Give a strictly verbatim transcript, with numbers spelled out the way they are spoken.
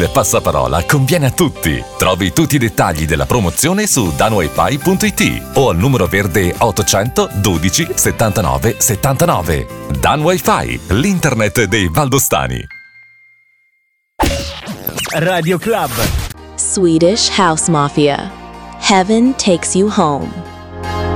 Il passaparola conviene a tutti. Trovi tutti i dettagli della promozione su danwifi punto it o al numero verde ottocento dodici settantanove settantanove. Dan Wi-Fi, l'internet dei valdostani. Radio Club. Swedish House Mafia. Heaven takes you home.